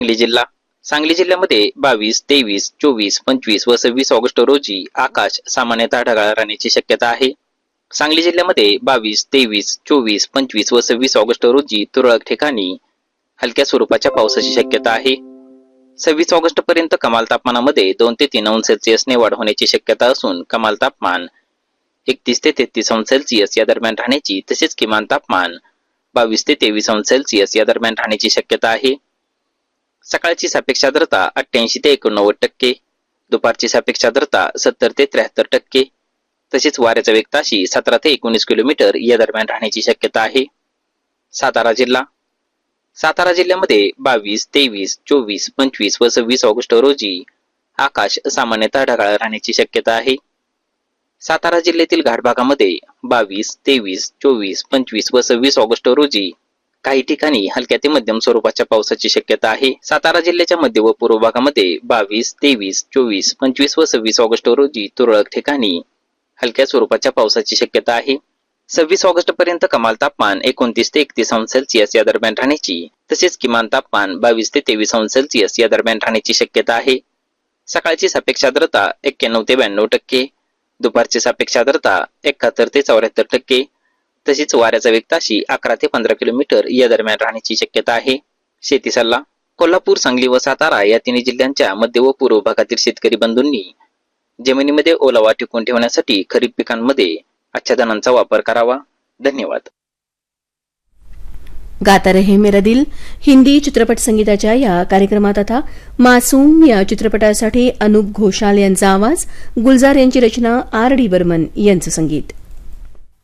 सांगली जिल्हा. सांगली जिल्ह्यामध्ये 22, 23, 24, 25 व 26 ऑगस्ट रोजी आकाश सामान्यतः ढगाळ राहण्याची शक्यता आहे. सांगली जिल्ह्यामध्ये 22, 23, 24, 25 व 26 ऑगस्ट रोजी तुरळक ठिकाणी हलक्या स्वरूपाच्या पावसाची शक्यता आहे. 26 ऑगस्ट पर्यंत कमाल तापमानामध्ये 2 ते 3 अंश सेल्सिअसने वाढ होण्याची शक्यता असून कमाल तापमान 31 ते 33 अंश सेल्सिअस या दरम्यान राहण्याची तसेच किमान तापमान 22 ते 23 अंश सेल्सिअस या दरम्यान राहण्याची शक्यता आहे. सकाळची सापेक्ष आर्द्रता 88 ते 89%, दुपारची सापेक्ष आर्द्रता 70 ते 73%, तसेच वाऱ्याचा वेग ताशी 17 ते 19 किलोमीटर या दरम्यान राहण्याची शक्यता आहे. सातारा जिल्हा. सातारा जिल्ह्यामध्ये 22, 23, 24, 25 व 26 ऑगस्ट रोजी आकाश सामान्यतः ढगाळ राहण्याची शक्यता आहे. सातारा जिल्ह्यातील घाट भागामध्ये 22, 23, 24, 25 व 26 ऑगस्ट रोजी काही ठिकाणी हलक्या ते मध्यम स्वरूपाच्या पावसाची शक्यता आहे. सातारा जिल्ह्याच्या मध्य व पूर्व भागामध्ये 22, 23, 24, 25 व 26 ऑगस्ट रोजी तुरळक ठिकाणी हलक्या स्वरूपाच्या पावसाची शक्यता आहे. 26 ऑगस्ट पर्यंत कमाल तापमान 29 ते 31 अंश सेल्सिअस या दरम्यान राहण्याची तसेच किमान तापमान 22 ते 23 अंश सेल्सिअस या दरम्यान राहण्याची शक्यता आहे. सकाळची सापेक्ष आर्द्रता 91 ते 92%, दुपारची सापेक्ष आर्द्रता 71 ते 74%, तसेच वाऱ्याचा वेग ताशी 11 ते 15 किलोमीटर या दरम्यान राहण्याची शक्यता आहे. शेती सल्ला. कोल्हापूर, सांगली व सातारा या तिन्ही जिल्ह्यांच्या मध्य व पूर्व भागातील शेतकरी बंधूंनी जमिनीमध्ये ओलावा टिकवून ठेवण्यासाठी खरीप पिकांमध्ये आच्छादनांचा वापर करावा. धन्यवाद. गाता रहे मेरा दिल हिंदी चित्रपट संगीताच्या या कार्यक्रमात आता मासूम या चित्रपटासाठी अनूप घोषाल यांचा आवाज, गुलजार यांची रचना, आर डी बर्मन यांचं संगीत.